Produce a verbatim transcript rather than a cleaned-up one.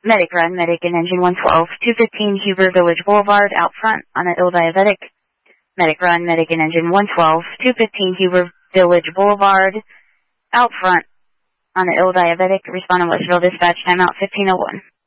Medic run, medic in engine one twelve, two fifteen Huber Village Boulevard, out front on an ill diabetic. Medic run, medic in engine one twelve, two fifteen Huber Village Boulevard, out front on an ill diabetic. Respond to Westville Dispatch, timeout fifteen oh one.